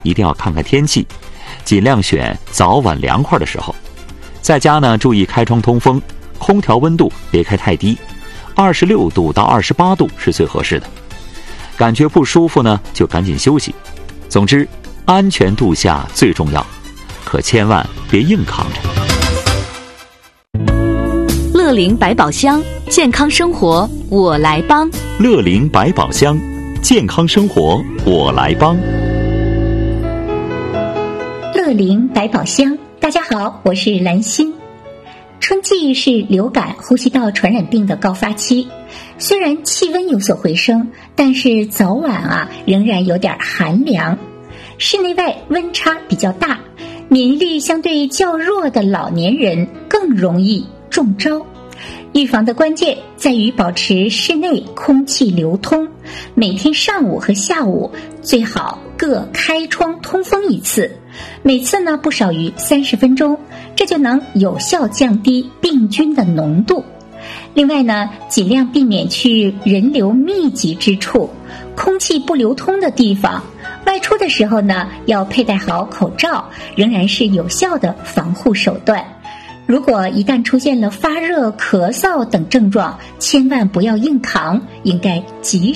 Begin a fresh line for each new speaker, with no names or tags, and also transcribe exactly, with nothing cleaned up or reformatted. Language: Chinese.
一定要看看天气，尽量选早晚凉快的时候。在家呢，注意开窗通风，空调温度别开太低，二十六度到二十八度是最合适的。感觉不舒服呢，就赶紧休息。总之，安全度夏最重要，可千万别硬扛着。
乐龄百宝箱，健康生活我来帮。
乐龄百宝箱，健康生活我来帮。
乐龄百宝箱，大家好，我是兰心。春季是流感、呼吸道传染病的高发期，虽然气温有所回升，但是早晚啊仍然有点寒凉，室内外温差比较大，免疫力相对较弱的老年人更容易中招。预防的关键在于保持室内空气流通，每天上午和下午最好各开窗通风一次，每次呢不少于三十分钟，这就能有效降低病菌的浓度。另外呢，尽量避免去人流密集之处、空气不流通的地方。外出的时候呢，要佩戴好口罩，仍然是有效的防护手段。如果一旦出现了发热、咳嗽等症状，千万不要硬扛，应该及